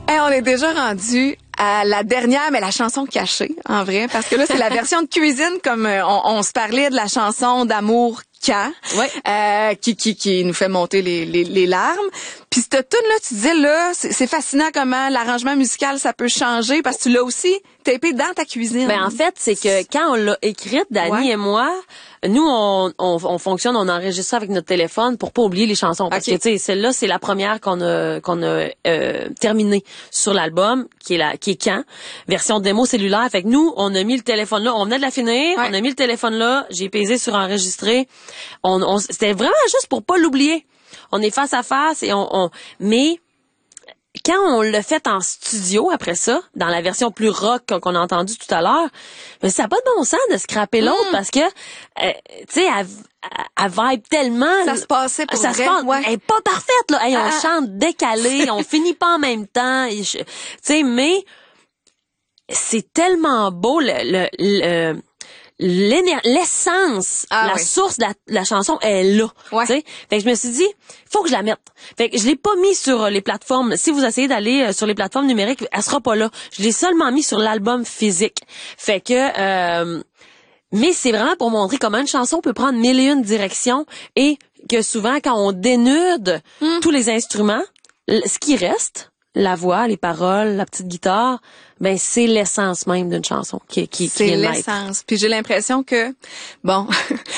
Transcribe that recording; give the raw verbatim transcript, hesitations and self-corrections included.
Hey, on est déjà rendu à la dernière, mais la chanson cachée, en vrai, parce que là, c'est la version de cuisine, comme euh, on, on se parlait de la chanson d'amour Quand, ouais. euh, qui, qui, qui nous fait monter les, les, les larmes. Puis cette tune là, tu disais là, c'est, c'est fascinant comment l'arrangement musical ça peut changer parce que tu l'as aussi tapé dans ta cuisine. Ben en fait, c'est que quand on l'a écrite, Dani ouais. et moi, nous on, on on fonctionne, on enregistre ça avec notre téléphone pour pas oublier les chansons parce okay. que tu sais celle-là c'est la première qu'on a qu'on a euh, terminée sur l'album qui est la qui est Quand, version démo cellulaire. Fait que nous on a mis le téléphone là, on venait de la finir, ouais. on a mis le téléphone là, j'ai pesé sur enregistrer. On, on c'était vraiment juste pour pas l'oublier. On est face à face et on, on mais quand on l'a fait en studio après ça, dans la version plus rock qu'on a entendu tout à l'heure, mais ça n'a pas de bon sens de scraper l'autre mmh. parce que euh, tu sais elle, elle vibe tellement. Ça se passait pour ça vrai. Se passe, ouais. Elle est pas parfaite là, hey, on ah. chante décalé, on finit pas en même temps, tu sais mais c'est tellement beau le le, le l'essence, ah, la oui. source de la, la chanson est là. Ouais. Fait que je me suis dit, faut que je la mette. Fait que je l'ai pas mis sur les plateformes. Si vous essayez d'aller sur les plateformes numériques, elle sera pas là. Je l'ai seulement mis sur l'album physique. Fait que euh, mais c'est vraiment pour montrer comment une chanson peut prendre mille et une directions et que souvent quand on dénude mm. tous les instruments, ce qui reste, la voix, les paroles, la petite guitare, ben c'est l'essence même d'une chanson qui qui, qui c'est l'essence. Puis j'ai l'impression que bon